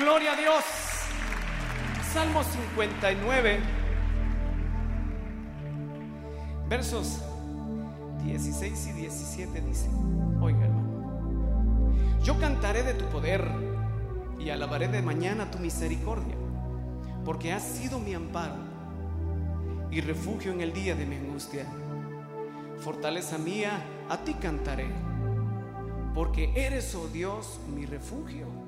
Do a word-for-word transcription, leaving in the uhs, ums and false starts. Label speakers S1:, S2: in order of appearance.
S1: gloria a Dios. Salmo cincuenta y nueve, versos dieciséis y diecisiete dice: oiga, hermano, yo cantaré de tu poder y alabaré de mañana tu misericordia, porque has sido mi amparo y refugio en el día de mi angustia. Fortaleza mía, a ti cantaré, porque eres, oh Dios, mi refugio